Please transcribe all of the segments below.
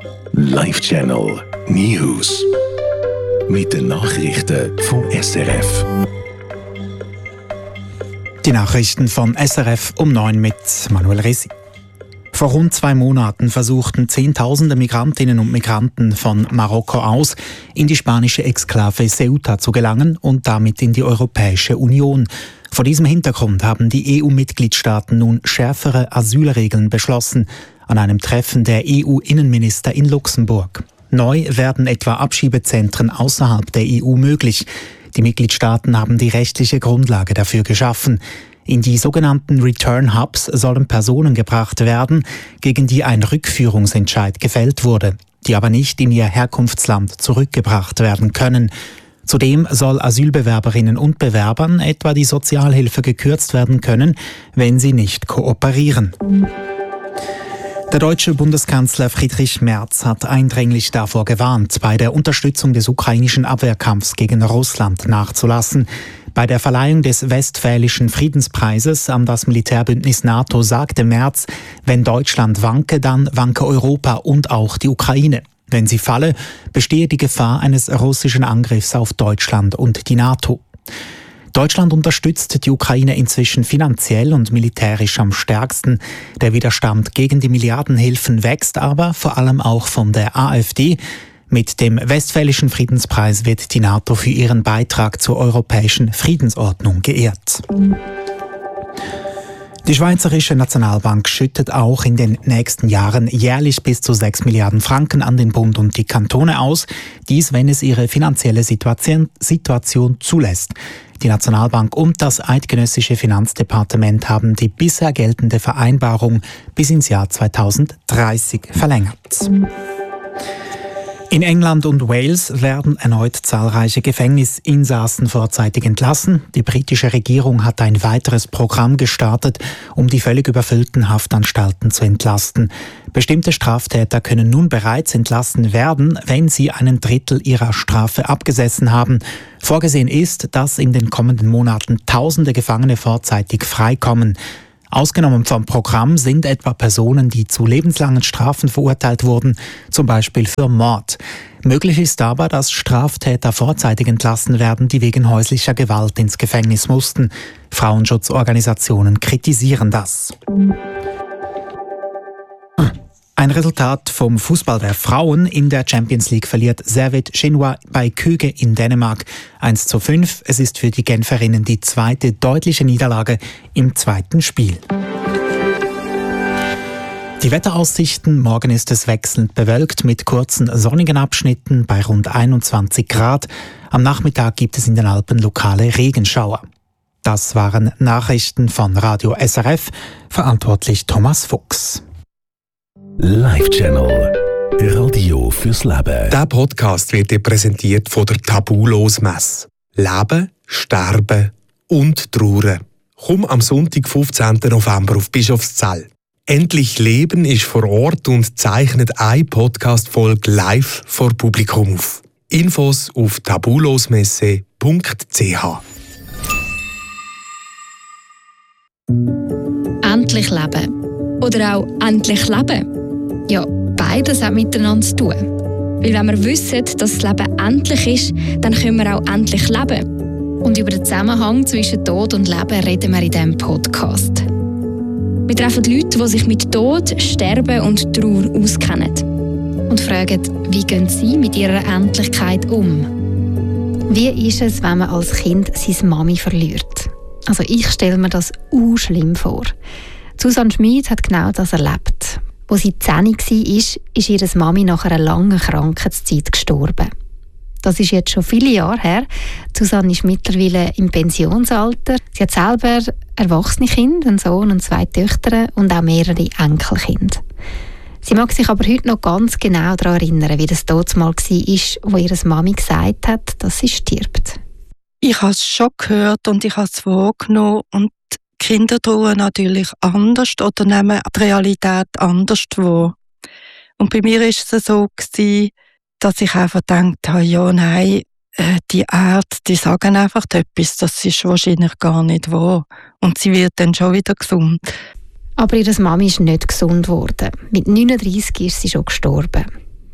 Live Channel News. Mit den Nachrichten vom SRF. Die Nachrichten von SRF um 9 mit Manuel Resi. Vor rund 2 Monaten versuchten Zehntausende Migrantinnen und Migranten von Marokko aus in die spanische Exklave Ceuta zu gelangen und damit in die Europäische Union. Vor diesem Hintergrund haben die EU-Mitgliedstaaten nun schärfere Asylregeln beschlossen an einem Treffen der EU-Innenminister in Luxemburg. Neu werden etwa Abschiebezentren außerhalb der EU möglich. Die Mitgliedstaaten haben die rechtliche Grundlage dafür geschaffen. In die sogenannten Return Hubs sollen Personen gebracht werden, gegen die ein Rückführungsentscheid gefällt wurde, die aber nicht in ihr Herkunftsland zurückgebracht werden können. Zudem soll Asylbewerberinnen und Bewerbern etwa die Sozialhilfe gekürzt werden können, wenn sie nicht kooperieren. Der deutsche Bundeskanzler Friedrich Merz hat eindringlich davor gewarnt, bei der Unterstützung des ukrainischen Abwehrkampfs gegen Russland nachzulassen. Bei der Verleihung des Westfälischen Friedenspreises an das Militärbündnis NATO sagte Merz, wenn Deutschland wanke, dann wanke Europa und auch die Ukraine. Wenn sie falle, bestehe die Gefahr eines russischen Angriffs auf Deutschland und die NATO. Deutschland unterstützt die Ukraine inzwischen finanziell und militärisch am stärksten. Der Widerstand gegen die Milliardenhilfen wächst aber vor allem auch von der AfD. Mit dem Westfälischen Friedenspreis wird die NATO für ihren Beitrag zur europäischen Friedensordnung geehrt. Die Schweizerische Nationalbank schüttet auch in den nächsten Jahren jährlich bis zu 6 Milliarden Franken an den Bund und die Kantone aus. Dies, wenn es ihre finanzielle Situation zulässt. Die Nationalbank und das Eidgenössische Finanzdepartement haben die bisher geltende Vereinbarung bis ins Jahr 2030 verlängert. In England und Wales werden erneut zahlreiche Gefängnisinsassen vorzeitig entlassen. Die britische Regierung hat ein weiteres Programm gestartet, um die völlig überfüllten Haftanstalten zu entlasten. Bestimmte Straftäter können nun bereits entlassen werden, wenn sie 1/3 ihrer Strafe abgesessen haben. Vorgesehen ist, dass in den kommenden Monaten Tausende Gefangene vorzeitig freikommen. Ausgenommen vom Programm sind etwa Personen, die zu lebenslangen Strafen verurteilt wurden, zum Beispiel für Mord. Möglich ist aber, dass Straftäter vorzeitig entlassen werden, die wegen häuslicher Gewalt ins Gefängnis mussten. Frauenschutzorganisationen kritisieren das. Ein Resultat vom Fußball der Frauen. In der Champions League verliert Servet Genua bei Køge in Dänemark 1:5. Es ist für die Genferinnen die zweite deutliche Niederlage im zweiten Spiel. Die Wetteraussichten. Morgen ist es wechselnd bewölkt mit kurzen sonnigen Abschnitten bei rund 21 Grad. Am Nachmittag gibt es in den Alpen lokale Regenschauer. Das waren Nachrichten von Radio SRF. Verantwortlich Thomas Fuchs. Live Channel Radio fürs Leben. Dieser Podcast wird dir präsentiert von der Tabulos-Messe. Leben, Sterben und Trauern. Komm am Sonntag, 15. November auf Bischofszell. Endlich Leben ist vor Ort und zeichnet eine Podcast-Folge live vor Publikum auf. Infos auf tabulosmesse.ch. Endlich leben. Oder auch endlich leben. Ja, beides hat miteinander zu tun. Weil wenn wir wissen, dass das Leben endlich ist, dann können wir auch endlich leben. Und über den Zusammenhang zwischen Tod und Leben reden wir in diesem Podcast. Wir treffen Leute, die sich mit Tod, Sterben und Trauer auskennen. Und fragen, wie gehen sie mit ihrer Endlichkeit um? Wie ist es, wenn man als Kind seine Mami verliert? Also ich stelle mir das schlimm vor. Susanne Schmid hat genau das erlebt. Als sie 10 war, ist ihre Mami nach einer langen Krankheitszeit gestorben. Das ist jetzt schon viele Jahre her. Susanne ist mittlerweile im Pensionsalter. Sie hat selber erwachsene Kinder, einen Sohn und 2 Töchter und auch mehrere Enkelkinder. Sie mag sich aber heute noch ganz genau daran erinnern, wie das damals war, wo ihre Mami gesagt hat, dass sie stirbt. Ich habe es schon gehört und ich habe es wahrgenommen. Und Kinder trauern natürlich anders oder nehmen die Realität anders wahr. Und bei mir war es so, dass ich einfach gedacht habe, ja, nein, die Ärzte, die sagen einfach etwas, das ist wahrscheinlich gar nicht wahr. Und sie wird dann schon wieder gesund. Aber ihre Mami ist nicht gesund geworden. Mit 39 ist sie schon gestorben.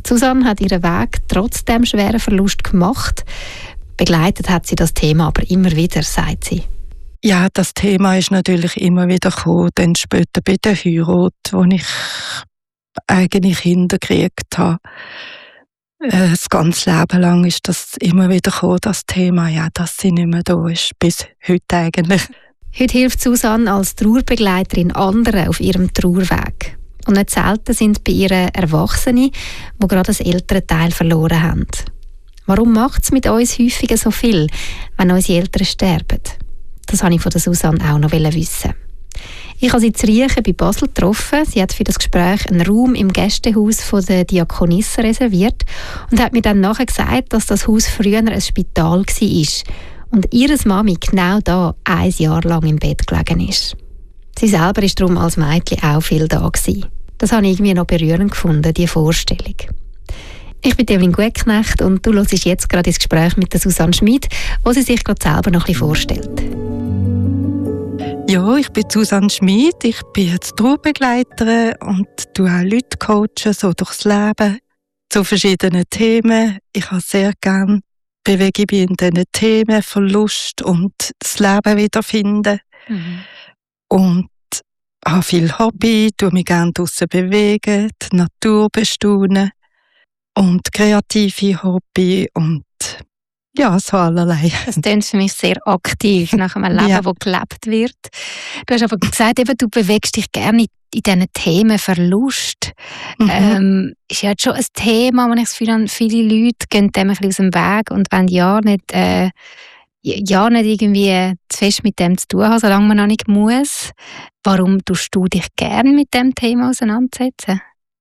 Susanne hat ihren Weg trotz dem schweren Verlust gemacht. Begleitet hat sie das Thema aber immer wieder, sagt sie. Ja, das Thema ist natürlich immer wieder gekommen, dann später bei der Heirat, wo ich eigentlich Kinder gekriegt habe. Das ganze Leben lang ist das immer wieder gekommen, das Thema, ja, dass sie nicht mehr da ist, bis heute eigentlich. Heute hilft Susanne als Trauerbegleiterin anderen auf ihrem Trauerweg. Und nicht selten sind bei ihr Erwachsene, die gerade das ältere Teil verloren haben. Warum macht es mit uns häufiger so viel, wenn unsere Eltern sterben? Das wollte ich von der Susanne auch noch wissen. Ich habe sie in Riechen bei Basel getroffen. Sie hat für das Gespräch einen Raum im Gästehaus von der Diakonisse reserviert und hat mir dann nachher gesagt, dass das Haus früher ein Spital war und ihre Mami genau da 1 Jahr lang im Bett gelegen ist. Sie selber war darum als Mädchen auch viel da gewesen. Das habe ich irgendwie noch berührend gefunden, diese Vorstellung. Ich bin Evelyn Gutknecht und du hörst jetzt gerade ins Gespräch mit der Susanne Schmid, wo sie sich gerade selber noch ein bisschen vorstellt. Ja, ich bin Susanne Schmid, ich bin jetzt Trauerbegleiterin und tue auch Leute coachen, so durchs Leben, zu verschiedenen Themen. Ich habe sehr gerne bewege mich in diesen Themen, Verlust und das Leben wiederfinden. Und habe viel Hobby, tue mich gerne draussen bewegen, die Natur bestaunen und kreative Hobby und ja, so allerlei. Das klingt für mich sehr aktiv, nach einem Leben, das gelebt wird. Du hast aber gesagt, eben, du bewegst dich gerne in diesen Themen Verlust. Ist ja jetzt schon ein Thema, wo ich das Gefühl habe, viele Leute gehen dem ein bisschen aus dem Weg und wollen nicht irgendwie zu fest mit dem zu tun haben, solange man noch nicht muss. Warum tust du dich gerne mit dem Thema auseinandersetzen?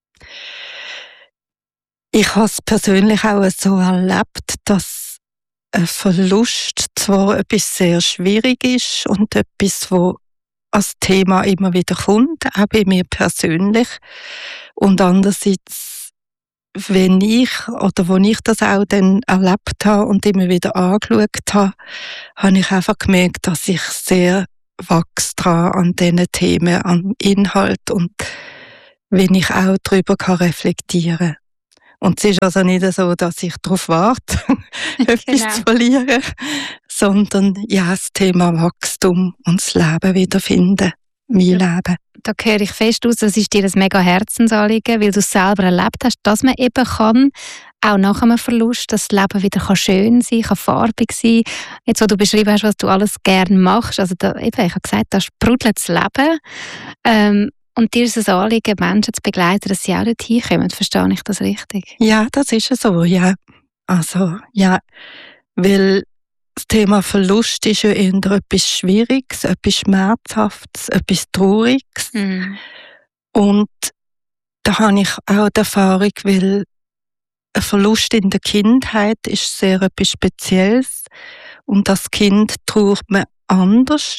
Ich habe es persönlich auch so erlebt, dass ein Verlust zwar etwas sehr schwierig ist und etwas, wo als Thema immer wieder kommt, auch bei mir persönlich. Und andererseits, wo ich das auch dann erlebt habe und immer wieder angeschaut habe, habe ich einfach gemerkt, dass ich sehr wachse dran an diesen Themen, am Inhalt und wenn ich auch darüber reflektieren kann. Und es ist also nicht so, dass ich darauf warte, etwas zu verlieren, sondern ja, das Thema Wachstum und das Leben wiederfinden, mein Leben. Da höre ich fest aus, das ist dir ein mega Herzensanliegen, weil du es selber erlebt hast, dass man eben kann, auch nach einem Verlust, dass das Leben wieder schön sein kann, farbig sein. Jetzt, wo du beschrieben hast, was du alles gerne machst, also da, eben, ich habe gesagt, da sprudelt das Leben. Und dir ist es ein Anliegen, Menschen zu begleiten, dass sie auch dort hinkommen. Verstehe ich das richtig? Ja, das ist so, ja. Also, ja, weil das Thema Verlust ist ja eher etwas Schwieriges, etwas Schmerzhaftes, etwas Trauriges. Und da habe ich auch die Erfahrung, weil ein Verlust in der Kindheit ist sehr etwas Spezielles. Und das Kind trauert man anders.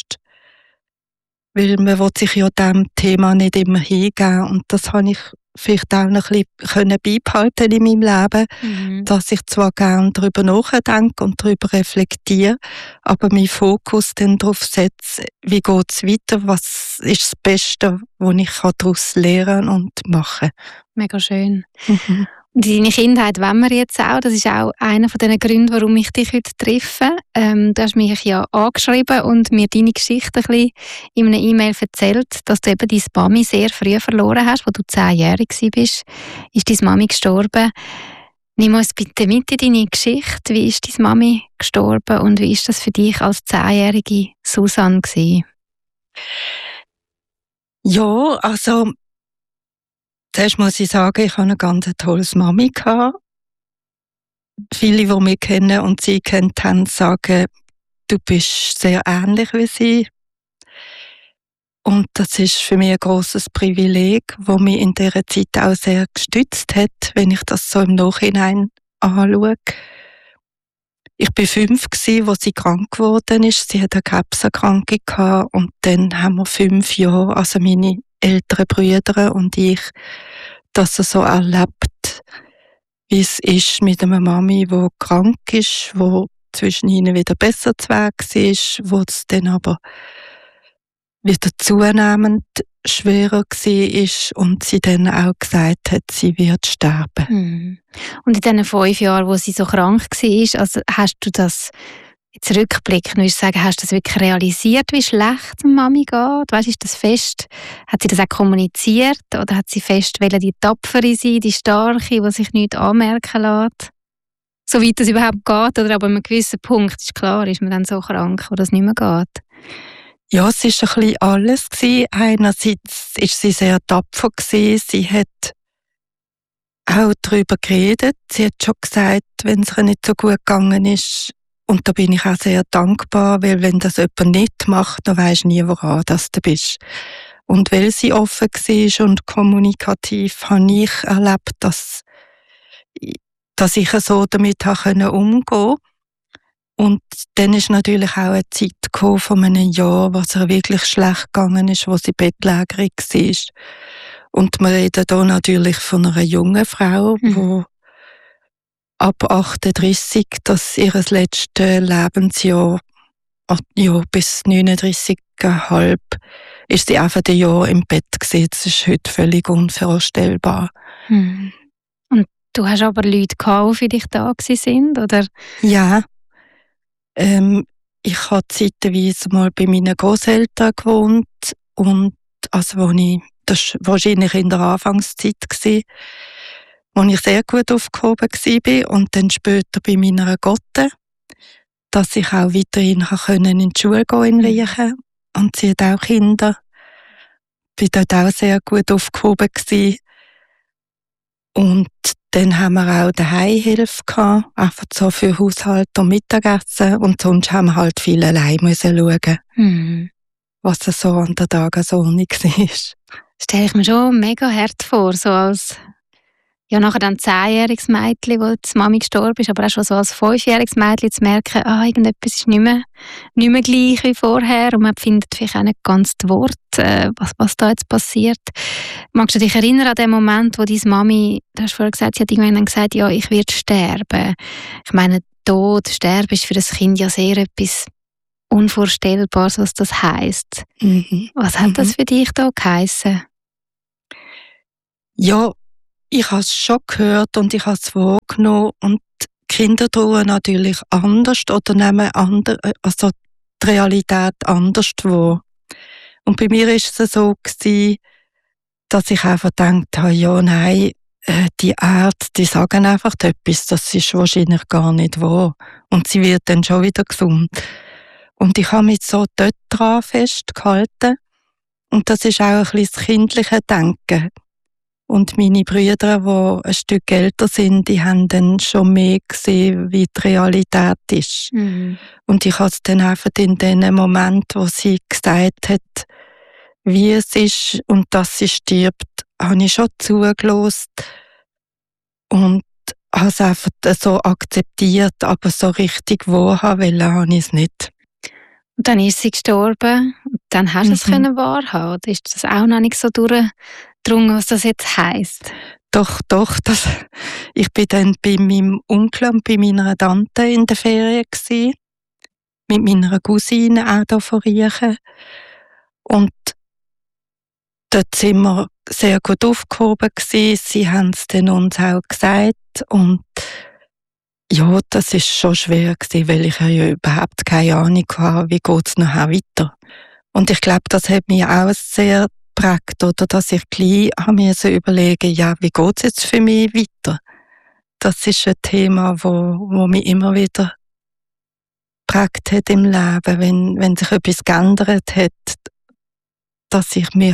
Weil man will sich ja diesem Thema nicht immer hingeben. Und das habe ich vielleicht auch noch ein bisschen beibehalten in meinem Leben, dass ich zwar gerne darüber nachdenke und darüber reflektiere, aber meinen Fokus dann darauf setze, wie geht es weiter, was ist das Beste, was ich daraus lernen und machen kann. Mega schön. Und deine Kindheit wollen wir jetzt auch. Das ist auch einer von den Gründen, warum ich dich heute treffe. Du hast mich ja angeschrieben und mir deine Geschichte ein bisschen in einer E-Mail erzählt, dass du eben deine Mami sehr früh verloren hast, als du 10-jährig warst. Ist deine Mami gestorben? Nimm uns bitte mit in deine Geschichte. Wie ist deine Mami gestorben und wie ist das für dich als 10-jährige Susanne gewesen? Ja, also zuerst muss ich sagen, ich hatte eine ganz tolles Mami gehabt. Viele, die mich kennen und sie kennt haben, sagen, du bist sehr ähnlich wie sie. Und das ist für mich ein grosses Privileg, das mich in dieser Zeit auch sehr gestützt hat, wenn ich das so im Nachhinein anschaue. Ich war 5, als sie krank geworden ist. Sie hatte eine Krebserkrankung gehabt und dann haben wir 5 Jahre, also meine älteren Brüder und ich, das so erlebt, wie es ist mit einer Mami, die krank ist, die zwischen ihnen wieder besser zu Weg ist, wo es dann aber wieder zunehmend schwerer war und sie dann auch gesagt hat, sie wird sterben. Und in diesen 5 Jahren, wo sie so krank war, also hast du das jetzt rückblickend, würdest du sagen, hast du das wirklich realisiert, wie schlecht die Mami geht? Weißt, ist das fest? Hat sie das auch kommuniziert oder hat sie fest wollen, die Tapfere sein, die Starke, die sich nichts anmerken lässt? Soweit das überhaupt geht, oder aber an einem gewissen Punkt ist klar, ist man dann so krank, wo das nicht mehr geht. Ja, es war ein bisschen alles. Einerseits war sie sehr tapfer. Sie hat auch darüber geredet. Sie hat schon gesagt, wenn es ihr nicht so gut gegangen ist. Und da bin ich auch sehr dankbar, weil wenn das jemand nicht macht, dann weisst du nie, woran du bist. Und weil sie offen war und kommunikativ, habe ich erlebt, dass ich so damit umgehen konnte. Und dann ist natürlich auch eine Zeit gekommen von einem Jahr, wo es ihr wirklich schlecht gegangen ist, wo sie bettlägerig war. Und wir reden hier natürlich von einer jungen Frau, die ab 38, das ihr letztes Lebensjahr, bis 39,5, ist sie einfach ein Jahr im Bett gewesen. Das ist heute völlig unvorstellbar. Und du hast aber Leute gehabt, die für dich da waren, oder? Ja. Ich habe zeitweise mal bei meinen Großeltern gewohnt und das war wahrscheinlich in der Anfangszeit gewesen, wo ich sehr gut aufgehoben war und dann später bei meiner Gotte, dass ich auch weiterhin in die Schule gehen in Riechen und sie hat auch Kinder. Ich war dort auch sehr gut aufgehoben gewesen. Und dann haben wir auch daheim Hilfe gehabt, einfach so für Haushalt und Mittagessen. Und sonst haben wir halt viel allein müssen schauen, was so an der Tagesordnung war. Stelle ich mir schon mega hart vor, so als nachher dann 10-jähriges Mädchen, wo die Mami gestorben ist, aber auch schon so als 5-jähriges Mädchen zu merken, irgendetwas ist nicht mehr gleich wie vorher und man findet vielleicht auch nicht ganz das Wort, was da jetzt passiert. Magst du dich erinnern an den Moment, wo deine Mami, du hast vorher gesagt, sie hat irgendwann gesagt, ja, ich werde sterben. Ich meine, Tod, Sterben ist für das Kind ja sehr etwas Unvorstellbares, was das heisst. Was hat das für dich da geheissen? Ja, ich habe es schon gehört und ich habe es wahrgenommen und die Kinder tun natürlich anders oder nehmen die Realität anders wahr. Und bei mir war es so gewesen, dass ich einfach gedacht habe, ja, nein, die Ärzte, die sagen einfach etwas, das ist wahrscheinlich gar nicht wahr. Und sie wird dann schon wieder gesund. Und ich habe mich so dort dran festgehalten. Und das ist auch ein bisschen das kindliche Denken. Und meine Brüder, die ein Stück älter sind, die haben dann schon mehr gesehen, wie die Realität ist. Und ich habe es dann einfach in dem Moment, wo sie gesagt hat, wie es ist und dass sie stirbt, habe ich schon zugelassen und habe es einfach so akzeptiert, aber so richtig wahrhaben wollen, habe ich es nicht. Und dann ist sie gestorben und dann hast du es wahrhaben. Oder ist das auch noch nicht so durchgedrungen, was das jetzt heisst? Doch. Ich bin dann bei meinem Onkel und bei meiner Tante in der Ferien gewesen, mit meiner Cousine auch hier von Riechen. Und dort sind wir sehr gut aufgehoben gewesen. Sie haben es dann uns auch gesagt. Und ja, das ist schon schwer gewesen, weil ich ja überhaupt keine Ahnung hatte, wie geht es nachher weiter. Und ich glaube, das hat mich auch sehr geprägt, oder dass ich gleich habe so überlegen, ja, wie geht es jetzt für mich weiter? Das ist ein Thema, wo mich immer wieder geprägt hat im Leben, wenn sich etwas geändert hat, dass ich mich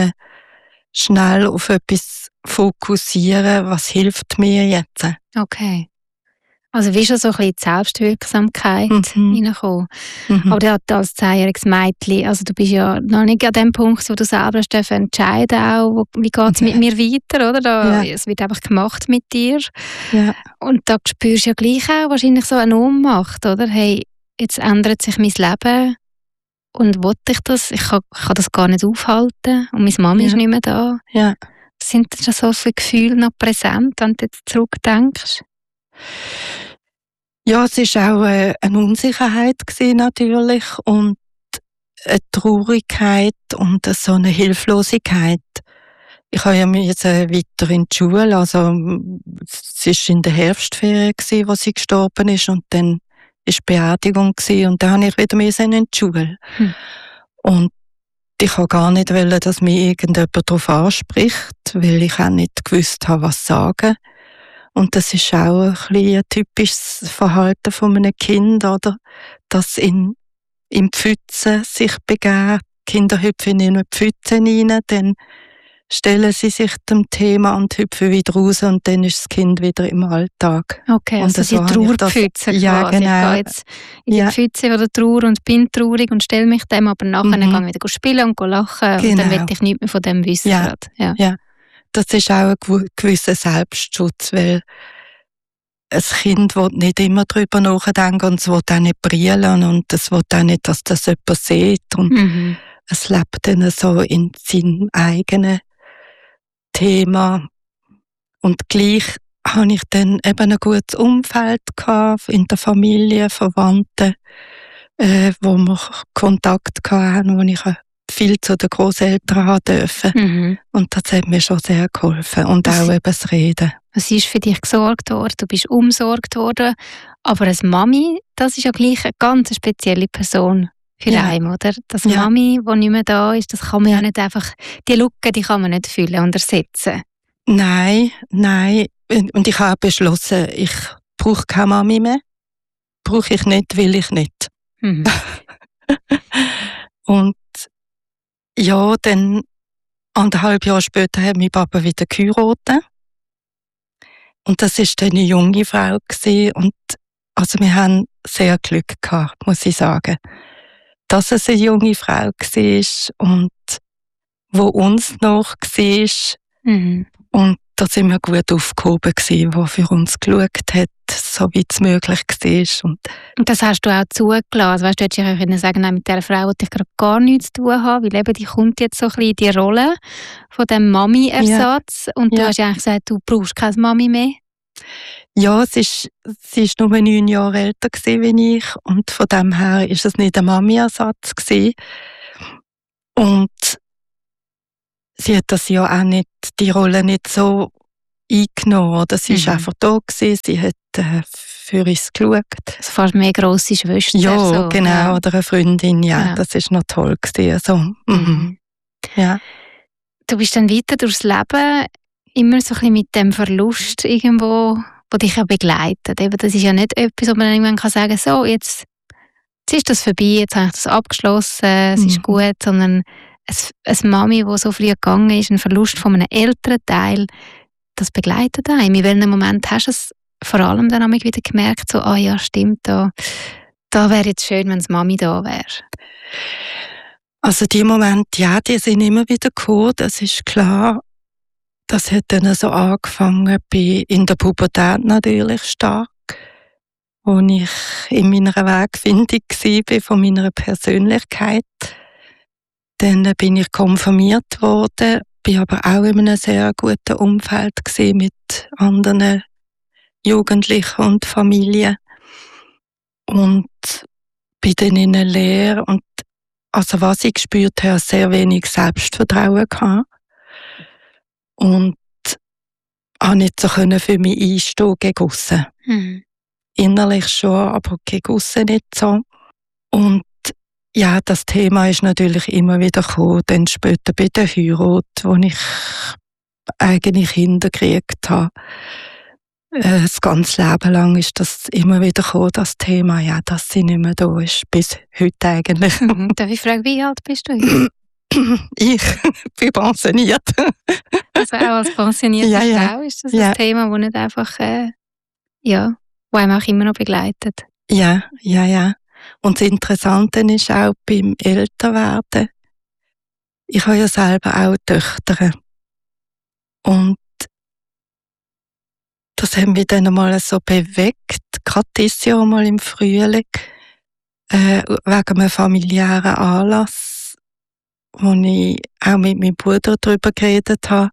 schnell auf etwas fokussieren, was hilft mir jetzt. Okay. Also wie schon so ein bisschen die Selbstwirksamkeit reinkommen. Aber du als 10-jähriges Mädchen, also du bist ja noch nicht an dem Punkt, wo du selber entscheiden auch, wie geht es mit mir weiter, oder? Es wird einfach gemacht mit dir. Ja. Und da spürst du ja gleich auch wahrscheinlich so eine Ohnmacht, oder? Hey, jetzt ändert sich mein Leben und wollte ich das? Ich kann das gar nicht aufhalten und meine Mami ist nicht mehr da. Ja. Sind da so viele Gefühle noch präsent, wenn du jetzt zurückdenkst? Ja, es war auch eine Unsicherheit gewesen, natürlich. Und eine Traurigkeit und so eine Hilflosigkeit. Ich habe ja jetzt weiter in die Schule, also es war in der Herbstferien, wo sie gestorben ist, und dann war die Beerdigung und dann musste ich wieder in die Schule. Und ich wollte gar nicht, dass mich irgendjemand darauf anspricht, weil ich auch nicht gewusst habe, was sagen. Und das ist auch ein bisschen ein typisches Verhalten von einem Kind, oder? Dass in Pfützen sich begeben. Kinder hüpfen in eine Pfütze rein, dann stellen sie sich dem Thema und hüpfen wieder raus, und dann ist das Kind wieder im Alltag. Okay, also die Trauerpfütze. Ja, genau. Ich gehe jetzt in die Pfütze oder Trauer und bin traurig und stelle mich dem, aber nachher gehe ich wieder spielen und lachen, und dann will ich nichts mehr von dem wissen. Ja. Das ist auch ein gewisser Selbstschutz, weil ein Kind will nicht immer darüber nachdenken und es will auch nicht brillen und es will auch nicht, dass das jemand sieht, und es lebt dann so in seinem eigenen Thema. Und gleich habe ich dann eben ein gutes Umfeld gehabt, in der Familie, Verwandten, wo wir Kontakt hatten, wo ich viel zu den Grosseltern haben dürfen. Und das hat mir schon sehr geholfen. Und auch eben das Reden. Es ist für dich gesorgt worden, du bist umsorgt worden, aber als Mami, das ist ja gleich eine ganz spezielle Person für einen, oder? Das Mami, die nicht mehr da ist, das kann man ja nicht einfach, die Lücke, die kann man nicht füllen und ersetzen. Nein. Und ich habe beschlossen, ich brauche keine Mami mehr. Brauche ich nicht, will ich nicht. Und ja, dann 1,5 Jahre später hat mein Papa wieder geheiratet. Und das war dann eine junge Frau gewesen. Und also wir haben sehr Glück gehabt, muss ich sagen. Dass es eine junge Frau war und wo uns noch war. Und da sind wir gut aufgehoben gewesen, wo für uns geschaut hat, so wie es möglich war. Und das hast du auch zugelassen. Weißt, du hättest ja können sagen, nein, mit dieser Frau wollte ich gerade gar nichts zu tun haben, weil eben die kommt jetzt so ein bisschen in die Rolle von dem Mami-Ersatz. Und du hast ja eigentlich gesagt, du brauchst keine Mami mehr. Ja, sie ist nur 9 Jahre älter wie ich, und von dem her war es nicht ein Mami-Ersatz gewesen. Und sie hat das ja auch nicht, die Rolle nicht so eingenommen, oder? Sie war einfach da gewesen, sie hat für uns geschaut. Also fast mehr grosse Schwester. Ja, so. genau, oder eine Freundin, das war noch toll gewesen. Also, ja. Du bist dann weiter durchs Leben, immer so ein bisschen mit dem Verlust irgendwo, der dich ja begleitet. Eben, das ist ja nicht etwas, wo man dann irgendwann kann sagen, so, jetzt ist das vorbei, jetzt habe ich das abgeschlossen, es ist gut, sondern eine Mami, die so früh gegangen ist, ein Verlust von einem älteren Teil, das begleitet einen. In welchem Moment hast du es vor allem dann wieder gemerkt, so, ja, stimmt, da wäre jetzt schön, wenn die Mami da wäre? Also die Momente, die sind immer wieder gekommen, das ist klar. Das hat dann so angefangen in der Pubertät natürlich stark, wo ich in meiner Wegfindung war von meiner Persönlichkeit. Dann bin ich konfirmiert worden, bin aber auch in einem sehr guten Umfeld mit anderen Jugendlichen und Familien. Und bin dann in einer Lehre, und also was ich gespürt habe, sehr wenig Selbstvertrauen gehabt. Und auch nicht so für mich einstehen gegen aussen. Innerlich schon, aber gegen aussen nicht so. Und ja, das Thema ist natürlich immer wieder gekommen, dann später bei der Heirat, wo ich eigentlich Kinder gekriegt habe. Das ganze Leben lang ist das immer wieder gekommen, das Thema, dass sie nicht mehr da ist, bis heute eigentlich. Darf ich fragen, wie alt bist du heute? Ich bin pensioniert. Also auch als pensionierte Frau ist das ein Thema, das nicht einfach, wo einem auch immer noch begleitet. Ja. Und das Interessante ist auch beim Älterwerden, ich habe ja selber auch Töchter. Und das hat mich dann einmal so bewegt, gerade dieses Jahr mal im Frühling, wegen einem familiären Anlass, wo ich auch mit meinem Bruder darüber geredet habe.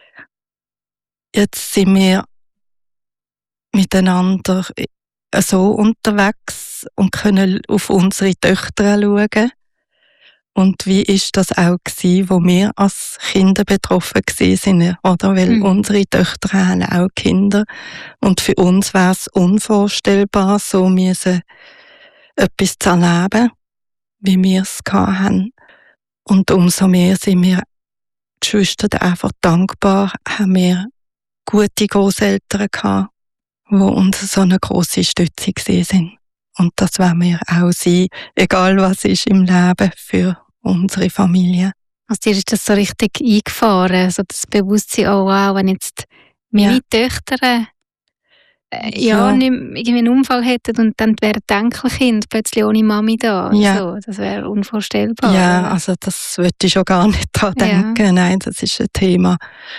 Jetzt sind wir miteinander so unterwegs und können auf unsere Töchter schauen. Und wie ist das auch gewesen, wo wir als Kinder betroffen waren, oder? Weil unsere Töchter haben auch Kinder. Und für uns wäre es unvorstellbar, so müssen etwas zu erleben, wie wir es hatten. Und umso mehr sind wir Geschwister einfach dankbar, haben wir gute Grosseltern gehabt, die uns so eine grosse Stütze waren. Und das wollen wir auch sein, egal was ist im Leben für unsere Familie. Also dir ist das so richtig eingefahren, so das Bewusstsein, oh wow, wenn jetzt meine Töchter nicht irgendwie einen Unfall hätten und dann wäre das Enkelkind plötzlich ohne Mami da. Ja. So, das wäre unvorstellbar. Ja, oder? also das würde ich schon gar nicht daran denken. Nein, das ist ein Thema,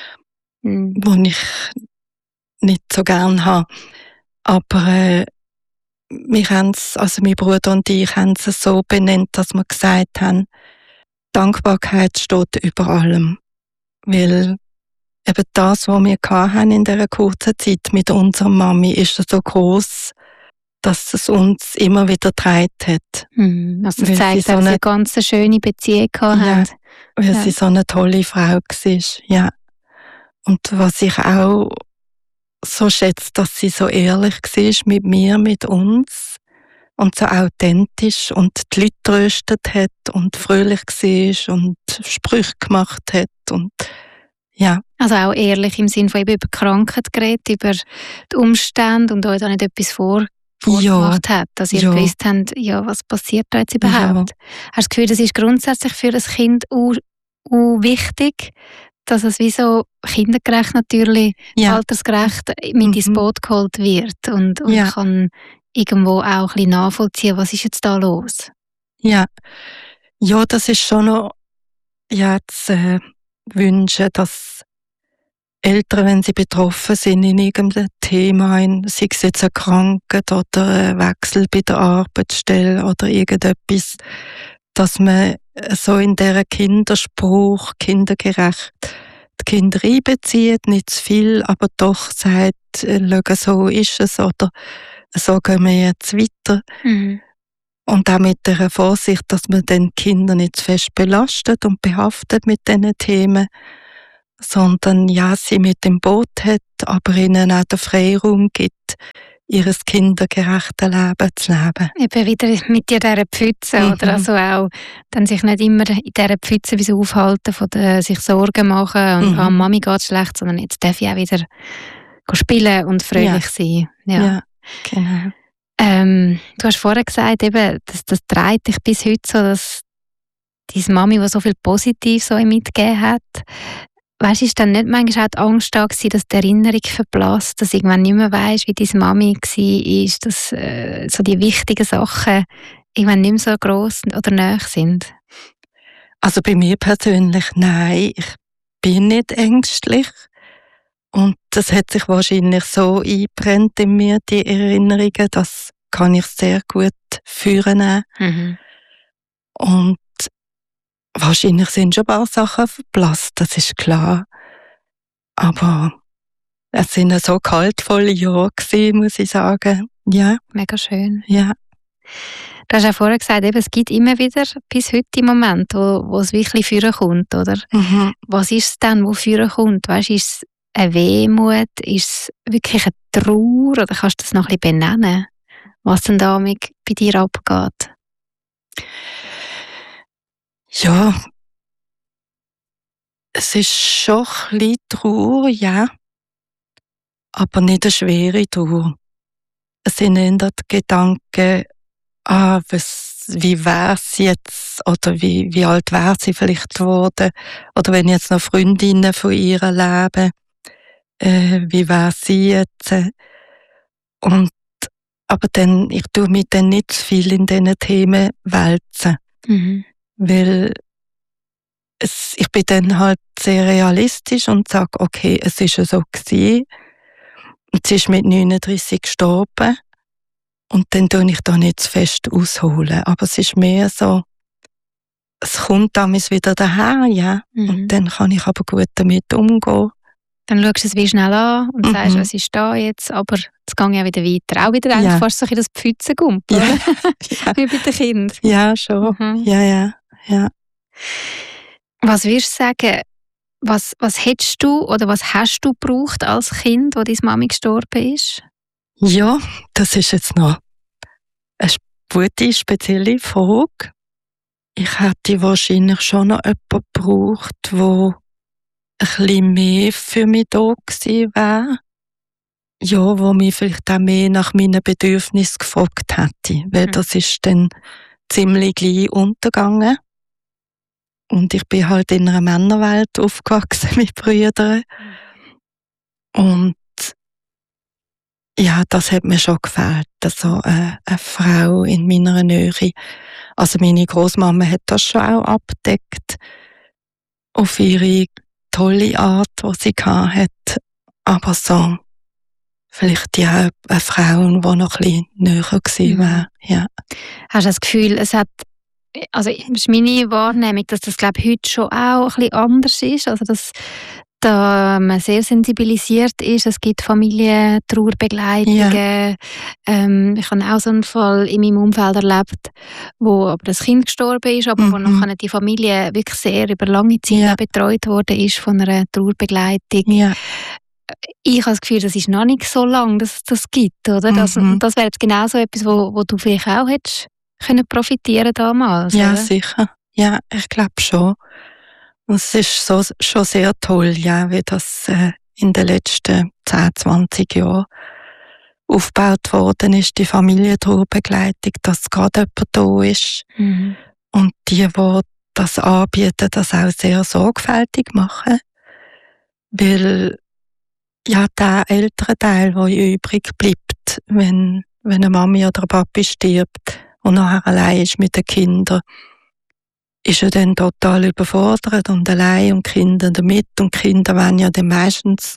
das ich nicht so gern habe. Aber wir haben's, also mein Bruder und ich haben es so benannt, dass wir gesagt haben, Dankbarkeit steht über allem. Weil eben das, was wir hatten in dieser kurzen Zeit mit unserer Mami, ist so gross, dass es uns immer wieder getragen hat. Also das zeigt, dass sie eine ganz schöne Beziehung hatten. Weil sie so eine tolle Frau war. Ja. Und was ich auch so schätze, dass sie so ehrlich war mit mir, mit uns und so authentisch und die Leute tröstet hat und fröhlich war und Sprüche gemacht hat und ja. Also auch ehrlich im Sinne von eben über Krankheit geredet, über die Umstände und euch da nicht etwas vorgemacht hat, dass ihr gewusst habt, ja, was passiert da jetzt überhaupt? Ja. Hast du das Gefühl, das ist grundsätzlich für ein Kind wichtig, dass es wie so kindergerecht natürlich, altersgerecht mit ins Boot geholt wird und kann irgendwo auch ein bisschen nachvollziehen, was ist jetzt da los? Ja, das ist schon noch zu wünschen, dass Eltern, wenn sie betroffen sind in irgendeinem Thema, sei es jetzt eine Krankheit oder ein Wechsel bei der Arbeitsstelle oder irgendetwas, dass man so in dieser Kinderspruch, kindergerecht, die Kinder einbezieht, nicht zu viel, aber doch sagt, schau, so ist es oder so gehen wir jetzt weiter. Und auch mit der Vorsicht, dass man den Kinder nicht zu fest belastet und behaftet mit diesen Themen, sondern sie mit im Boot hat, aber ihnen auch den Freiraum gibt, ihr kindergerechtes Leben zu leben. Eben wieder mit dieser Pfütze, oder? Also auch dann sich nicht immer in dieser Pfütze wie so aufhalten, von sich Sorgen machen und Mami geht schlecht, sondern jetzt darf ich auch wieder spielen und fröhlich sein. Ja, genau. Du hast vorher gesagt, eben, das treibt dich bis heute so, dass deine Mami, die so viel Positives so mitgegeben hat, weißt du, ist dann nicht manchmal auch die Angst da gewesen, dass die Erinnerung verblasst, dass du irgendwann nicht mehr weisst, wie deine Mami war, dass so die wichtigen Sachen irgendwann nicht mehr so gross oder nahe sind? Also bei mir persönlich, nein, ich bin nicht ängstlich. Und das hat sich wahrscheinlich so eingebrennt in mir, die Erinnerungen, das kann ich sehr gut führen. Und wahrscheinlich sind schon ein paar Sachen verblasst, das ist klar. Aber es sind so kaltvolle Jahre gewesen, muss ich sagen. Ja. Mega schön. Ja. Du hast ja vorher gesagt, eben, es gibt immer wieder bis heute im Moment, wo es wirklich führen kommt, oder? Was ist es denn, wo führen kommt? Weißt, ist es eine Wehmut? Ist es wirklich eine Trauer? Oder kannst du das noch ein bisschen benennen? Was denn da bei dir abgeht? Ja, es ist schon ein bisschen Trauer, ja. Aber nicht eine schwere Trauer. Es sind eher die Gedanken, wie wäre sie jetzt? Oder wie alt wäre sie vielleicht geworden? Oder wenn jetzt noch Freundinnen von ihr leben, wie wäre sie jetzt? Aber dann, ich tue mich dann nicht zu viel in diesen Themen wälzen. Weil ich bin dann halt sehr realistisch und sage, okay, es ist ja so gewesen. Und sie ist mit 39 gestorben. Und dann tue ich da nicht zu fest ausholen. Aber es ist mehr so, es kommt damals wieder daher, ja. Und dann kann ich aber gut damit umgehen. Dann schaust du es wie schnell an und sagst, was ist da jetzt, aber es geht ja wieder weiter. Auch wieder eigentlich fast so ein das Pfützengump, oder? Wie bei den Kindern. Ja, schon. Ja. Was würdest du sagen, was hättest du oder was hast du gebraucht als Kind, wo deine Mami gestorben ist? Ja, das ist jetzt noch eine gute, spezielle Frage. Ich hätte wahrscheinlich schon noch jemanden gebraucht, der ein bisschen mehr für mich da gewesen wäre. Ja, wo mich vielleicht auch mehr nach meinen Bedürfnissen gefragt hätte. Weil das ist dann ziemlich gleich untergegangen. Und ich bin halt in einer Männerwelt aufgewachsen mit Brüdern. Und ja, das hat mir schon gefällt. Also eine Frau in meiner Nähe. Also meine Großmama hat das schon auch abgedeckt. Auf ihre tolle Art, die sie hatte. Aber so, vielleicht ja eine Frau, die noch ein bisschen näher gewesen wäre. Ja. Hast du das Gefühl, es hat, also das ist meine Wahrnehmung, dass das, glaube ich, heute schon auch ein bisschen anders ist. Also dass da man sehr sensibilisiert ist. Es gibt Familientrauerbegleitungen. Ja. Ich habe auch so einen Fall in meinem Umfeld erlebt, wo aber das Kind gestorben ist, aber wo nachher die Familie wirklich sehr über lange Zeit betreut worden ist von einer Trauerbegleitung. Ja. Ich habe das Gefühl, das ist noch nicht so lange, dass es das gibt, oder? Das wäre jetzt genau so etwas, wo du vielleicht auch hättest können profitieren damals. Ja, oder? Sicher. Ja, ich glaube schon. Und es ist schon sehr toll, ja, wie das in den letzten 10, 20 Jahren aufgebaut worden ist, die Familientrauerbegleitung, dass gerade jemand da ist. Und die das anbieten, das auch sehr sorgfältig machen. Weil ja, der ältere Teil, der übrig bleibt, wenn eine Mami oder ein Papi stirbt und nachher allein ist mit den Kindern, ist er dann total überfordert und allein und die Kinder damit. Und die Kinder wollen ja dann meistens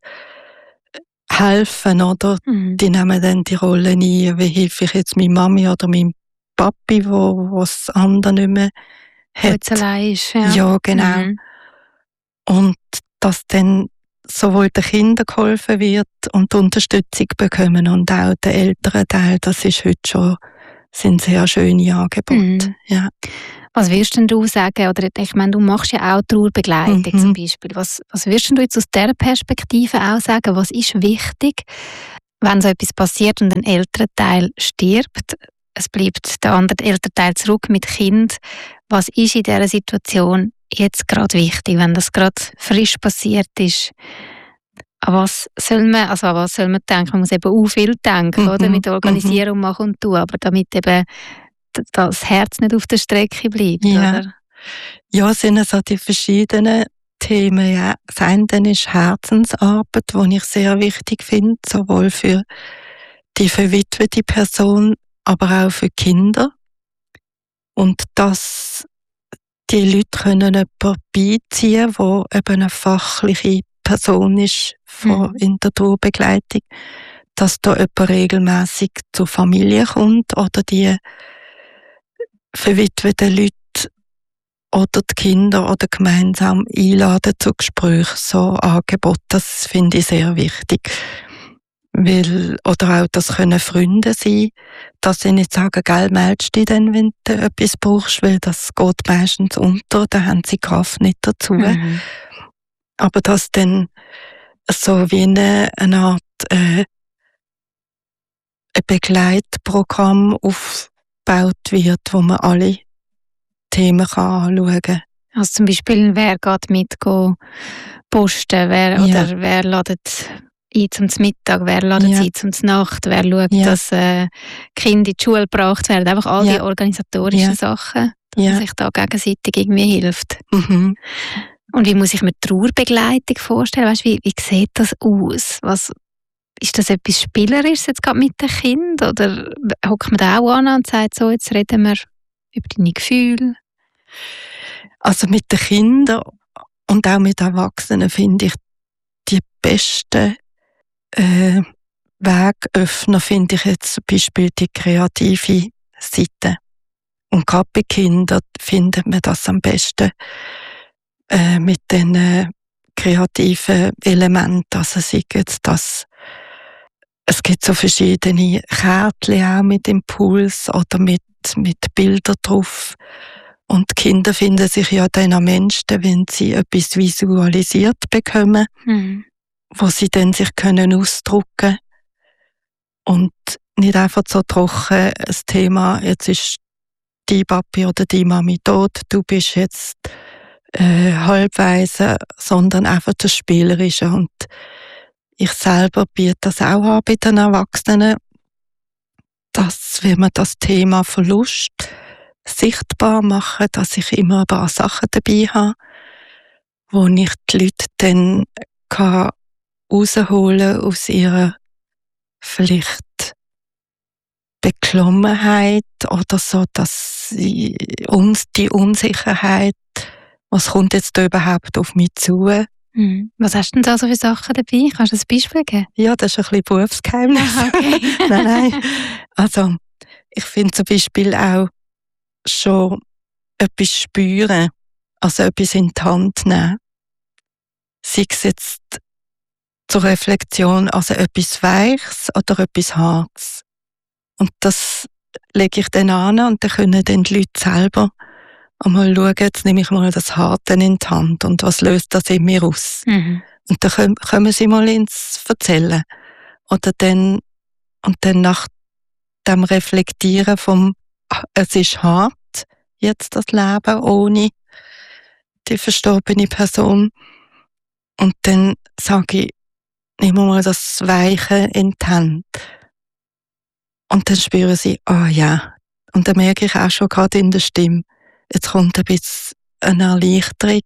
helfen, oder? Die nehmen dann die Rolle ein, wie helfe ich jetzt meiner Mami oder meinem Papi, wo das andere nicht mehr hat. Jetzt allein ist, ja. Ja, genau. Und dass dann sowohl den Kindern geholfen wird und die Unterstützung bekommen und auch der älteren Teil, das ist heute schon, sind sehr schöne Angebote. Ja. Was würdest denn du sagen, oder ich meine, du machst ja auch Trauerbegleitung zum Beispiel. Was würdest du jetzt aus dieser Perspektive auch sagen? Was ist wichtig, wenn so etwas passiert und ein älterer Teil stirbt? Es bleibt der andere ältere Teil zurück mit Kind. Was ist in dieser Situation jetzt gerade wichtig, wenn das gerade frisch passiert ist? An was soll man denken? Man muss eben auch viel denken, oder? Mit Organisierung machen und tun, aber damit eben das Herz nicht auf der Strecke bleibt, oder? Ja, es sind so die verschiedenen Themen. Ja. Das eine ist Herzensarbeit, die ich sehr wichtig finde, sowohl für die verwitwete Person, aber auch für Kinder. Und dass die Leute können jemanden beiziehen, der eben eine fachliche Person ist in der Trauerbegleitung, dass da jemand regelmässig zur Familie kommt oder die verwitweten Leute oder die Kinder oder gemeinsam einladen zu Gesprächen. So Angebot, das finde ich sehr wichtig. Oder auch, das können Freunde sein, dass sie nicht sagen, gell, meldest dich dann, wenn du etwas brauchst, weil das geht meistens unter, da haben sie Kraft nicht dazu. Aber dass dann so wie eine Art ein Begleitprogramm aufgebaut wird, wo man alle Themen anschauen kann. Also zum Beispiel, wer geht mit posten, oder wer ladet ein zum Mittag, wer ladet ein zum Nacht, wer schaut, dass Kinder in die Schule gebracht werden. Einfach all die organisatorischen Sachen, dass man sich da gegenseitig irgendwie hilft. Und wie muss ich mir Trauerbegleitung vorstellen? Weißt, wie sieht das aus? Ist das etwas Spielerisches jetzt gerade mit den Kindern? Oder hockt man da auch an und sagt, so, jetzt reden wir über deine Gefühle? Also mit den Kindern und auch mit Erwachsenen finde ich die besten Wegöffner, finde ich jetzt zum Beispiel die kreative Seite. Und gerade bei Kindern findet man das am besten mit den kreativen Elementen. Also sei jetzt das, es gibt so verschiedene Kärtchen auch mit Impuls oder mit Bildern drauf, Und die Kinder finden sich ja dann am menschsten, wenn sie etwas visualisiert bekommen, wo sie dann sich können ausdrücken und nicht einfach so trocken das Thema, jetzt ist die Papi oder die Mami tot, du bist jetzt halbweise, sondern einfach das Spielerische. Und ich selber biete das auch an bei den Erwachsenen, dass, wenn man das Thema Verlust sichtbar machen, dass ich immer ein paar Sachen dabei habe, wo ich die Leute dann rausholen aus ihrer vielleicht Beklommenheit oder so, dass uns die Unsicherheit, was kommt jetzt da überhaupt auf mich zu? Was hast du denn da so für Sachen dabei? Kannst du ein Beispiel geben? Ja, das ist ein bisschen Berufsgeheimnis. Okay. Nein. Also, ich finde zum Beispiel auch schon etwas spüren, also etwas in die Hand nehmen. Sei es jetzt zur Reflexion, also etwas Weiches oder etwas Hartes. Und das lege ich dann an und dann können dann die Leute selber einmal schauen, jetzt nehme ich mal das Harte in die Hand und was löst das in mir aus? Und dann kommen sie mal ins Erzählen. Oder dann, und dann nach dem Reflektieren vom, es ist hart, jetzt das Leben ohne die verstorbene Person. Und dann sage ich, nimm mal das Weiche in die Hand. Und dann spüren sie, ja. Und dann merke ich auch schon gerade in der Stimme, jetzt kommt ein bisschen eine Erleichterung.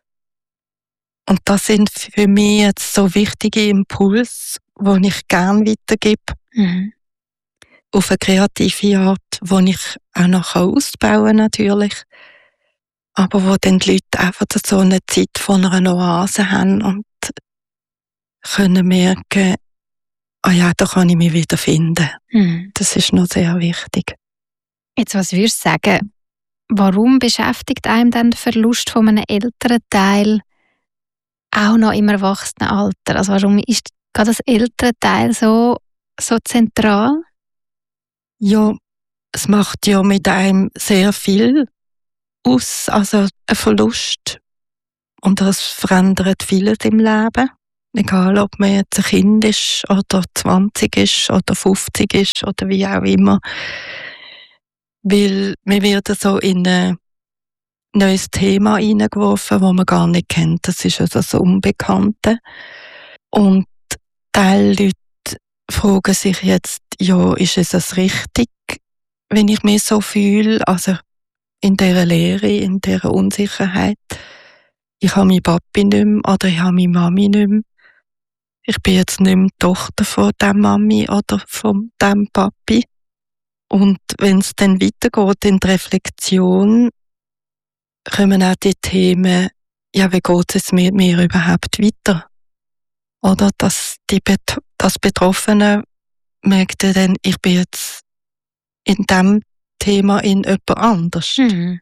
Und das sind für mich jetzt so wichtige Impulse, die ich gerne weitergebe. Auf eine kreative Art, die ich auch noch ausbauen kann, natürlich. Aber wo dann die Leute einfach so eine Zeit von einer Oase haben und können merken, ja, da kann ich mich wieder finden. Das ist noch sehr wichtig. Jetzt, was würdest du sagen, warum beschäftigt einem dann der Verlust von einem älteren Teil auch noch im Erwachsenenalter? Also warum ist gerade das ältere Teil so zentral? Ja, es macht ja mit einem sehr viel aus, also ein Verlust. Und das verändert vieles im Leben. Egal, ob man jetzt ein Kind ist, oder 20 ist, oder 50 ist, oder wie auch immer. Weil wir werden so in ein neues Thema hineingeworfen, das man gar nicht kennt. Das ist also das Unbekannte. Und Teil Leute fragen sich jetzt, ja, ist es das richtig, wenn ich mich so fühle? Also in dieser Leere, in dieser Unsicherheit. Ich habe meinen Papi nicht mehr, oder ich habe meine Mami nicht mehr. Ich bin jetzt nicht mehr die Tochter von dieser Mami oder von diesem Papi. Und wenn es dann weitergeht in die Reflexion, kommen auch die Themen, ja, wie geht es mit mir überhaupt weiter? Oder dass das Betroffene merkt dann, ich bin jetzt in diesem Thema in jemand anders.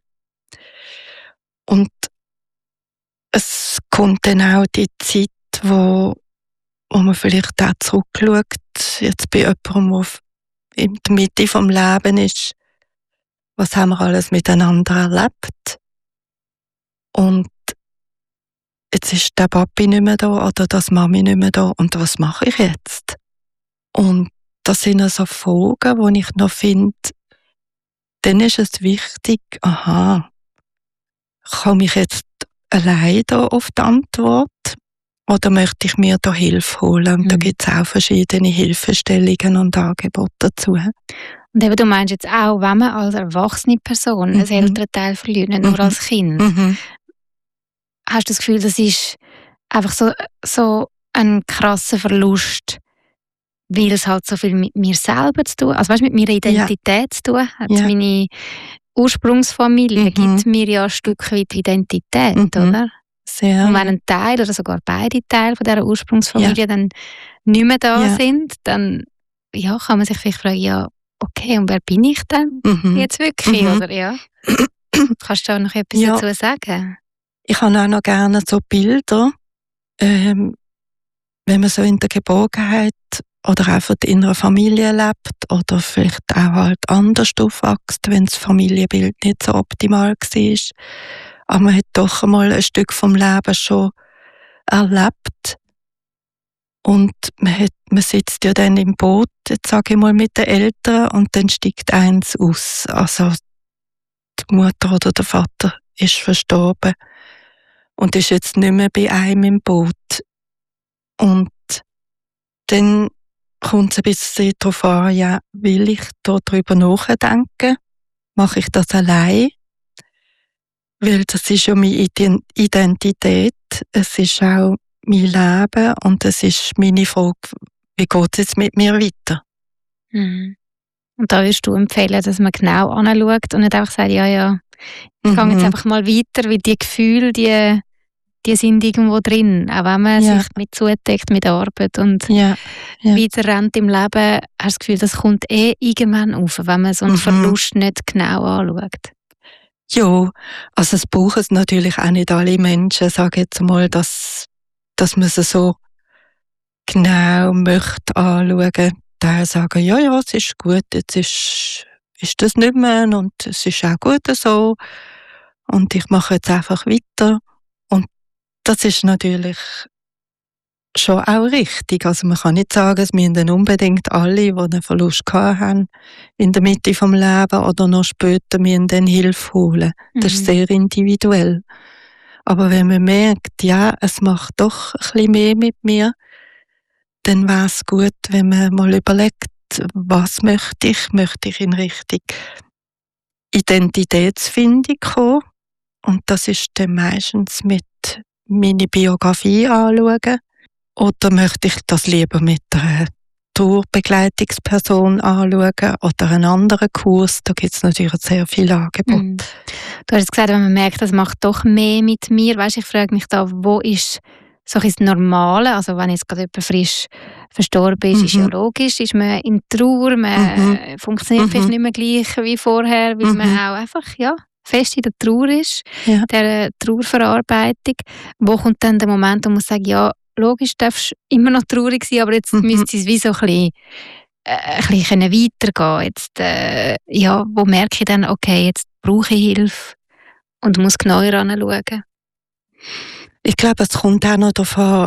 Und es kommt dann auch die Zeit, wo man vielleicht auch zurückschaut, jetzt bei jemandem, der in der Mitte vom Leben ist, was haben wir alles miteinander erlebt? Und jetzt ist der Papi nicht mehr da oder das Mami nicht mehr da und was mache ich jetzt? Und das sind so Fragen, wo ich noch finde, dann ist es wichtig, komme ich jetzt allein da auf die Antwort oder möchte ich mir da Hilfe holen? Und da gibt es auch verschiedene Hilfestellungen und Angebote dazu. Und eben, du meinst jetzt auch, wenn man als erwachsene Person einen älteren Teil verliert, nicht nur als Kind, hast du das Gefühl, das ist einfach so ein krasser Verlust, weil es halt so viel mit mir selber zu tun, also weißt, mit meiner Identität zu tun hat. Ja. Meine Ursprungsfamilie gibt mir ja ein Stück weit Identität, oder? Sehr. Und wenn ein Teil oder sogar beide Teile von dieser Ursprungsfamilie dann nicht mehr da sind, dann kann man sich vielleicht fragen, ja, okay, und wer bin ich denn jetzt wirklich, oder? Ja. Kannst du da noch etwas dazu sagen? Ich habe auch noch gerne so Bilder, wenn man so in der Geborgenheit oder einfach in einer Familie lebt oder vielleicht auch halt anders aufwächst, wenn das Familienbild nicht so optimal war. Aber man hat doch einmal ein Stück vom Leben schon erlebt. Und man sitzt ja dann im Boot, jetzt sage ich mal, mit den Eltern und dann steigt eins aus. Also die Mutter oder der Vater ist verstorben und ist jetzt nicht mehr bei einem im Boot. Und dann kommt es ein bisschen darauf an, ja, will ich darüber nachdenken? Mache ich das allein? Weil das ist ja meine Identität, es ist auch mein Leben und es ist meine Frage, wie geht es jetzt mit mir weiter? Mhm. Und da würdest du empfehlen, dass man genau anschaut und nicht einfach sagt, ja, ich gehe jetzt einfach mal weiter, weil die Gefühle, die sind irgendwo drin. Auch wenn man sich mit zudeckt mit Arbeit und weiter rennt im Leben, hast du das Gefühl, das kommt irgendwann auf, wenn man so einen Verlust nicht genau anschaut. Ja, also es brauchen es natürlich auch nicht alle Menschen, sage ich jetzt mal, dass man es so genau möchte anschauen. Teile sagen, ja, es ist gut, jetzt ist das nicht mehr und es ist auch gut so und ich mache jetzt einfach weiter. Und das ist natürlich schon auch richtig. Also man kann nicht sagen, es müssen dann unbedingt alle, die einen Verlust haben, in der Mitte vom Leben oder noch später müssen dann Hilfe holen. Das ist sehr individuell. Aber wenn man merkt, ja, es macht doch ein bisschen mehr mit mir, dann wäre es gut, wenn man mal überlegt, was möchte ich? Möchte ich in Richtung Identitätsfindung kommen? Und das ist dann meistens mit meiner Biografie anschauen. Oder möchte ich das lieber mit einer Tourbegleitungsperson anschauen oder einen anderen Kurs? Da gibt es natürlich sehr viele Angebote. Du hast gesagt, wenn man merkt, das macht doch mehr mit mir. Weißt, ich frage mich da, wo ist so das Normale? Also wenn jetzt gerade jemand frisch verstorben ist, ist ja logisch, ist man in Trauer, man funktioniert vielleicht nicht mehr gleich wie vorher, weil man auch einfach, fest in der Trauer ist, der Trauerverarbeitung. Wo kommt dann der Moment, wo man sagt, ja, logisch darfst du immer noch traurig sein, aber jetzt müsste es wie so ein bisschen weitergehen. Jetzt, wo merke ich dann, okay, jetzt brauche ich Hilfe und muss genauer anschauen? Ich glaube, es kommt auch noch darauf an,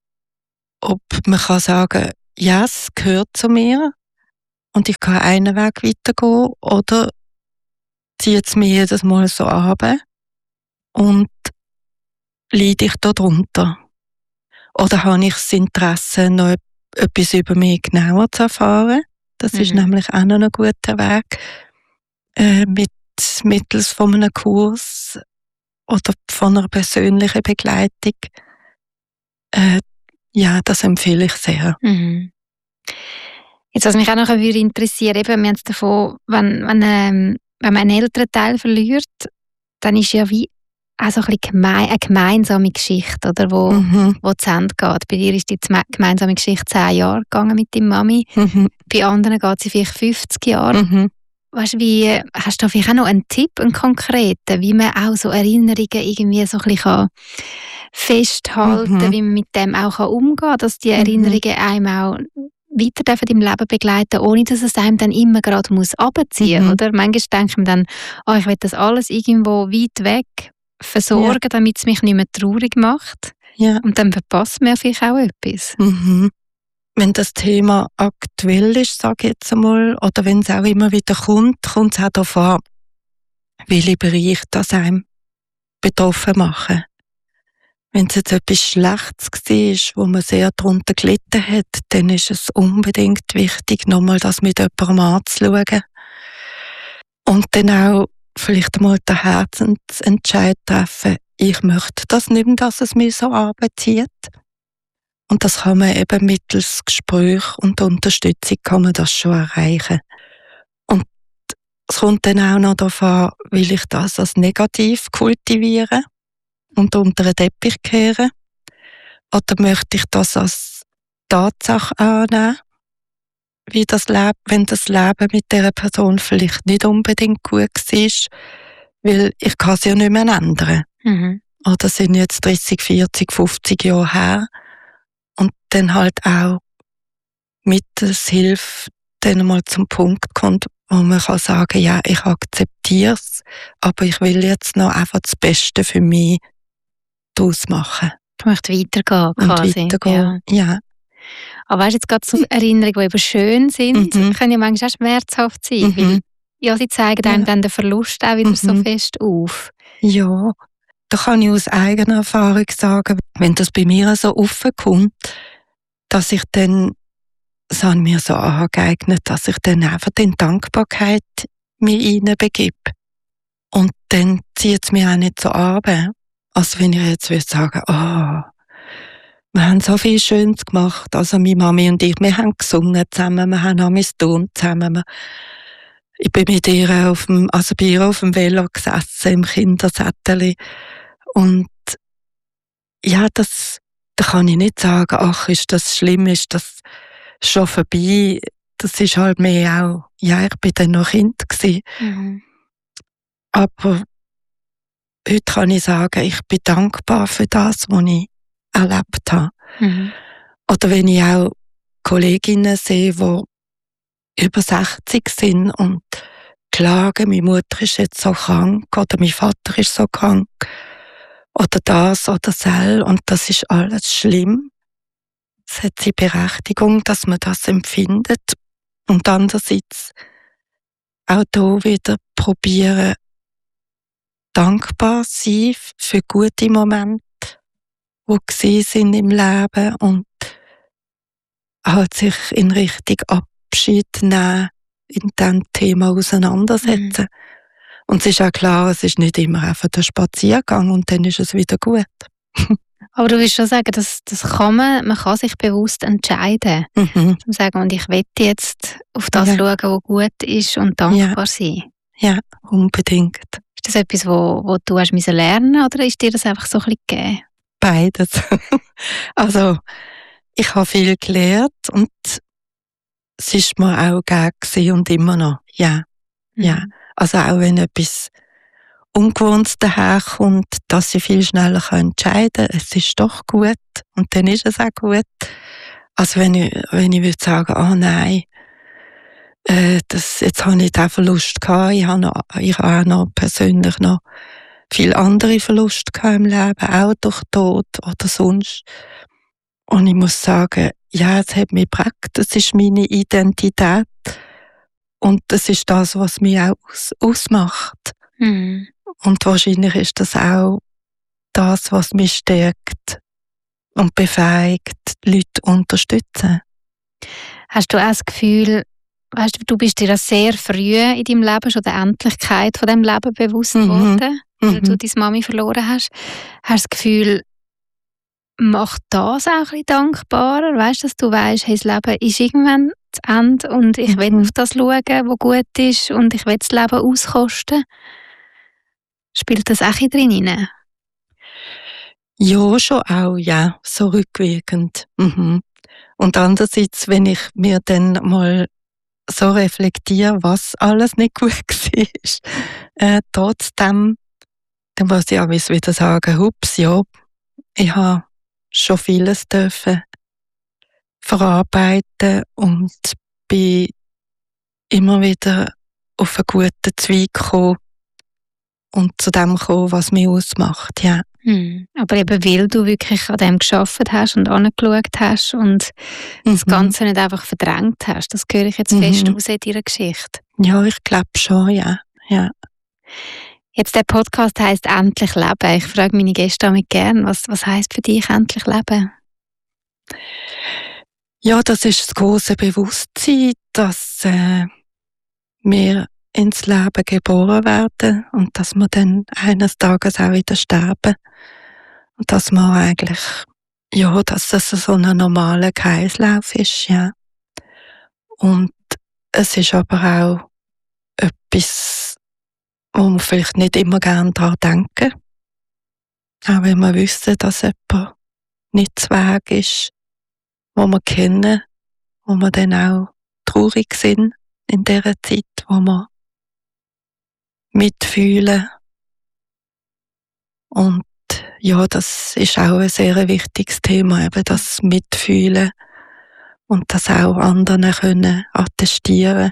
ob man kann sagen, ja, es gehört zu mir und ich kann einen Weg weitergehen oder zieht es mir jedes Mal so ab und leide ich da drunter? Oder habe ich das Interesse, noch etwas über mich genauer zu erfahren? Das ist nämlich auch noch ein guter Weg, mittels von einem Kurs oder von einer persönlichen Begleitung. Das empfehle ich sehr. Jetzt, was mich auch noch interessieren würde, wir haben es davon, wenn man einen älteren Teil verliert, dann ist ja wie auch so ein bisschen eine gemeinsame Geschichte, oder, wo zu Ende geht. Bei dir ist die gemeinsame Geschichte 10 Jahre gegangen mit deiner Mami. Bei anderen geht sie vielleicht 50 Jahre. Weißt du, hast du vielleicht auch noch einen Tipp, einen konkreten, wie man auch so Erinnerungen irgendwie so ein bisschen festhalten kann, wie man mit dem auch umgehen kann, dass die Erinnerungen einem auch weiter im Leben begleiten, ohne dass es einem dann immer gerade runterziehen muss, oder? Manchmal denke ich mir dann, ich will das alles irgendwo weit weg versorgen, damit es mich nicht mehr traurig macht. Ja. Und dann verpasst man vielleicht auch etwas. Wenn das Thema aktuell ist, sage ich jetzt einmal, oder wenn es auch immer wieder kommt, kommt es auch darauf an, welche Bereiche das einem betroffen machen. Wenn es jetzt etwas Schlechtes war, wo man sehr darunter gelitten hat, dann ist es unbedingt wichtig, nochmal das mit jemandem anzuschauen. Und dann auch vielleicht einmal den Herzensentscheid treffen, ich möchte das nicht mehr, dass es mir so arbeitsieht. Und das kann man eben mittels Gespräch und Unterstützung kann man das schon erreichen. Und es kommt dann auch noch darauf an, will ich das als negativ kultivieren und unter den Teppich kehren? Oder möchte ich das als Tatsache annehmen? Wie das Leben, wenn das Leben mit dieser Person vielleicht nicht unbedingt gut war, weil ich kann es ja nicht mehr ändern. Oder das sind jetzt 30, 40, 50 Jahre her. Und dann halt auch mit der Hilfe dann mal zum Punkt kommt, wo man kann sagen, ja, ich akzeptiere es, aber ich will jetzt noch einfach das Beste für mich daraus machen. Du möchtest weitergehen, quasi. Und weitergehen, ja. Aber weißt du, jetzt gerade so Erinnerungen, die eben schön sind, können ja manchmal auch schmerzhaft sein, weil ja, sie zeigen einem dann den Verlust auch wieder so fest auf. Ja, da kann ich aus eigener Erfahrung sagen, wenn das bei mir so aufkommt, dass ich dann, das habe mir so angeeignet, dass ich dann einfach in Dankbarkeit mich hineinbegebe. Und dann zieht es mir auch nicht so ab. Also wenn ich jetzt würde sagen, wir haben so viel Schönes gemacht, also meine Mami und ich, wir haben gesungen zusammen, wir haben amigs Turnen zusammen. Ich bin mit ihr bei ihr auf dem Velo gesessen, im Kindersätteli. Und ja, da kann ich nicht sagen, ach, ist das schlimm, ist das schon vorbei. Das ist halt mehr auch, ja, ich bin dann noch Kind gewesen. Aber heute kann ich sagen, ich bin dankbar für das, was ich erlebt habe. Oder wenn ich auch Kolleginnen sehe, die über 60 sind und klagen, meine Mutter ist jetzt so krank oder mein Vater ist so krank oder das oder das, und das ist alles schlimm. Es hat seine Berechtigung, dass man das empfindet, und andererseits auch hier wieder probieren, dankbar sein für gute Momente, die gewesen sind im Leben, und halt sich in Richtung Abschied nehmen, in diesem Thema auseinandersetzen. Und es ist auch klar, es ist nicht immer einfach der Spaziergang und dann ist es wieder gut. Aber du willst schon sagen, das kann man kann sich bewusst entscheiden. Zum sagen, und ich will jetzt auf das schauen, was gut ist, und dankbar sein. Ja, unbedingt. Ist das etwas, wo du hast lernen müssen, oder ist dir das einfach so ein bisschen gegeben? Beides. Also, ich habe viel gelernt und es ist mir auch gegeben und immer noch. Ja. Ja. Also auch wenn etwas Ungewohntes daherkommt, dass ich viel schneller entscheiden kann, es ist doch gut und dann ist es auch gut. Also wenn ich würde sagen, nein, jetzt habe ich diesen Verlust gehabt, ich habe auch noch persönlich noch viele andere Verluste gehabt im Leben, auch durch Tod oder sonst. Und ich muss sagen, ja, es hat mich geprägt, es ist meine Identität und das ist das, was mich auch ausmacht. Und wahrscheinlich ist das auch das, was mich stärkt und befähigt, Leute zu unterstützen. Hast du auch das Gefühl, du bist dir sehr früh in deinem Leben schon der Endlichkeit von diesem Leben bewusst geworden, weil du deine Mami verloren hast? Hast du das Gefühl, macht das auch ein bisschen dankbarer? Weißt du, dass du weißt, hey, das Leben ist irgendwann zu Ende und ich will auf das schauen, was gut ist, und ich will das Leben auskosten? Spielt das auch drin? Ja, schon auch, ja, so rückwirkend. Und andererseits, wenn ich mir dann mal so reflektiere, was alles nicht gut war, trotzdem, dann muss ich auch wieder sagen, hups, ja, ich habe schon vieles dürfen verarbeiten und bin immer wieder auf einen guten Zweig gekommen und zu dem gekommen, was mich ausmacht, ja. Aber eben, weil du wirklich an dem gearbeitet hast und angeschaut hast und das Ganze nicht einfach verdrängt hast. Das höre ich jetzt fest aus in deiner Geschichte. Ja, ich glaube schon, ja. Jetzt, der Podcast heisst «Endlich leben». Ich frage meine Gäste damit gern, was heisst für dich «Endlich leben»? Ja, das ist das große Bewusstsein, dass wir ins Leben geboren werden und dass wir dann eines Tages auch wieder sterben. Und dass man eigentlich, ja, dass das so ein normaler Kreislauf ist, ja. Und es ist aber auch etwas, wo wir vielleicht nicht immer gerne daran denken. Auch wenn wir wissen, dass jemand nicht zu Weg ist, wo wir kennen, wo wir dann auch traurig sind in dieser Zeit, wo wir mitfühlen. Und ja, das ist auch ein sehr wichtiges Thema, eben das Mitfühlen und das auch anderen können attestieren.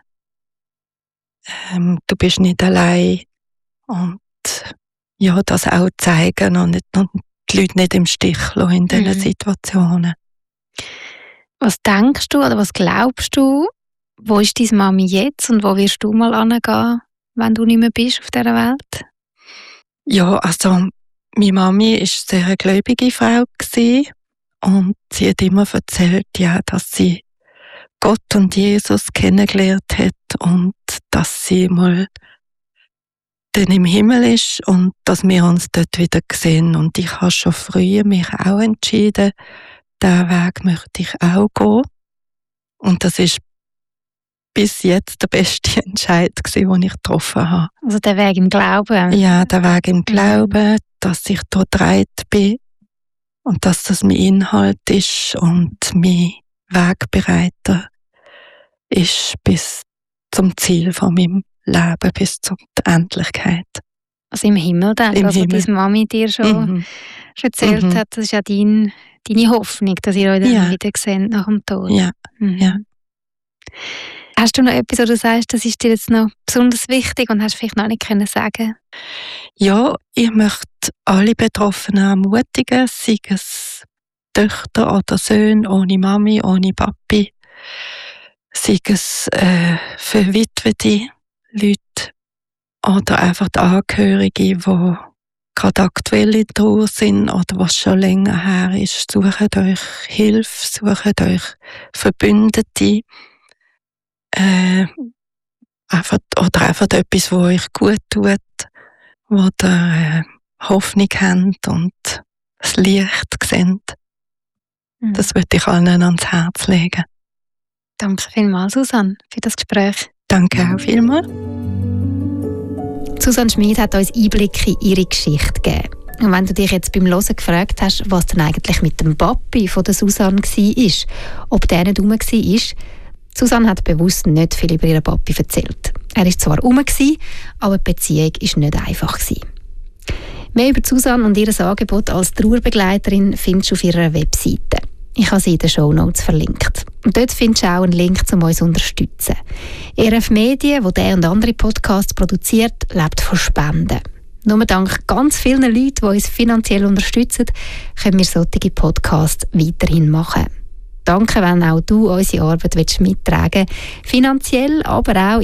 Du bist nicht allein und ja, das auch zeigen und die Leute nicht im Stich lassen in diesen Situationen. Was denkst du oder was glaubst du, wo ist deine Mami jetzt und wo wirst du mal hingehen, wenn du nicht mehr bist auf dieser Welt? Ja, also meine Mami war eine sehr gläubige Frau gewesen, und sie hat immer erzählt, ja, dass sie Gott und Jesus kennengelernt hat und dass sie mal dann im Himmel ist und dass wir uns dort wieder sehen. Und ich habe schon früher mich auch entschieden, diesen Weg möchte ich auch gehen. Und das ist bis jetzt der beste Entscheid gewesen, den ich getroffen habe. Also der Weg im Glauben? Ja, der Weg im Glauben, dass ich dort bereit bin und dass das mein Inhalt ist und mein Wegbereiter ist bis zum Ziel von meinem Leben, bis zur Endlichkeit. Also im Himmel dann, Im also Himmel. deine Mami dir schon erzählt hat, das ist ja deine Hoffnung, dass ihr euch dann wieder seht nach dem Tod. Ja. Ja. Hast du noch etwas, wo du sagst, das ist dir jetzt noch besonders wichtig und hast vielleicht noch nicht können sagen? Ja, ich möchte alle Betroffenen ermutigen, sei es Töchter oder Söhne ohne Mami, ohne Papi, sei es verwitwete Leute oder einfach die Angehörigen, die gerade aktuell in Trauer sind oder was schon länger her ist. Sucht euch Hilfe, sucht euch Verbündete. Einfach etwas, was euch gut tut, wo ihr Hoffnung habt und das Licht seht. Das würde ich allen ans Herz legen. Danke vielmals, Susanne, für das Gespräch. Danke auch vielmals. Susanne Schmid hat uns Einblicke in ihre Geschichte gegeben. Und wenn du dich jetzt beim Hören gefragt hast, was denn eigentlich mit dem Papi von der Susanne war, ob der nicht rum war, Susanne hat bewusst nicht viel über ihren Papi erzählt. Er war zwar rum, aber die Beziehung war nicht einfach. Mehr über Susanne und ihr Angebot als Trauerbegleiterin findest du auf ihrer Webseite. Ich habe sie in den Shownotes verlinkt. Und dort findest du auch einen Link, um uns zu unterstützen. RF Medien, wo der und andere Podcasts produziert, lebt von Spenden. Nur dank ganz vielen Leuten, die uns finanziell unterstützen, können wir solche Podcasts weiterhin machen. Danke, wenn auch du unsere Arbeit mittragen willst, finanziell, aber auch